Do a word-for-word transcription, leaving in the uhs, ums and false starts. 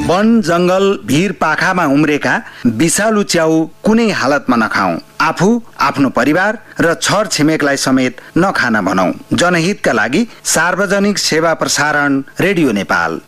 वन जंगल भीर पाखामा उम्रेका विषालु च्याउ कुनै हालतमा नखाऊ। आफू, आफ्नो परिवार र छर छिमेकलाई समेत नखान भनौं। जनहितका लागि सार्वजनिक सेवा प्रसारण रेडियो नेपाल।